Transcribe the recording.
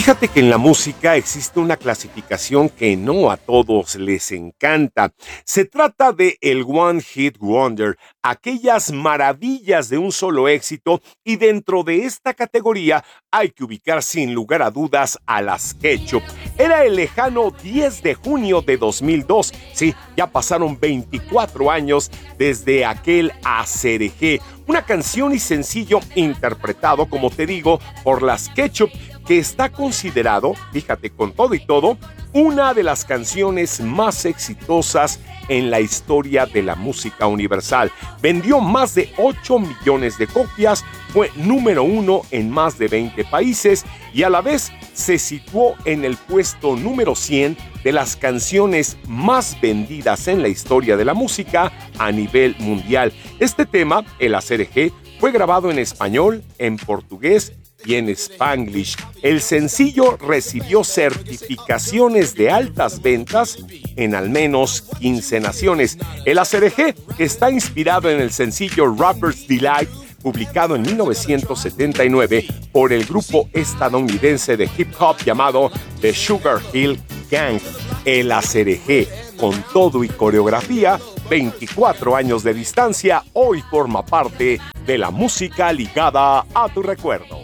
Fíjate que en la música existe una clasificación que no a todos les encanta. Se trata de el One Hit Wonder, aquellas maravillas de un solo éxito, y dentro de esta categoría hay que ubicar sin lugar a dudas a las Ketchup. Era el lejano 10 de junio de 2002. Sí, ya pasaron 24 años desde aquel Acerejé, una canción y sencillo interpretado, como te digo, por las Ketchup, que está considerado, fíjate, con todo y todo, una de las canciones más exitosas en la historia de la música universal. Vendió más de 8 millones de copias, fue número 1 en más de 20 países y a la vez se situó en el puesto número 100 de las canciones más vendidas en la historia de la música a nivel mundial. Este tema, el Acerejé, fue grabado en español, en portugués y en Spanglish. El sencillo recibió certificaciones de altas ventas en al menos 15 naciones. El Acerejé está inspirado en el sencillo Rapper's Delight, publicado en 1979 por el grupo estadounidense de hip hop llamado The Sugar Hill Gang. El Acerejé, con todo y coreografía, 24 años de distancia, hoy forma parte de la música ligada a tu recuerdo.